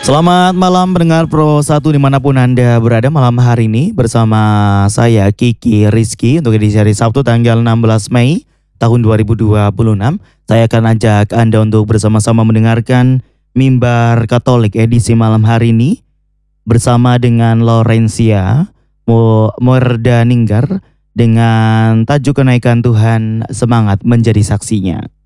Selamat malam pendengar Pro 1 dimanapun Anda berada malam hari ini bersama saya Kiki Rizky untuk edisi hari Sabtu tanggal 16 Mei tahun 2026. Saya akan ajak Anda untuk bersama-sama mendengarkan Mimbar Katolik edisi malam hari ini bersama dengan Laurencia Mordaninggar dengan tajuk kenaikan Tuhan semangat menjadi saksinya.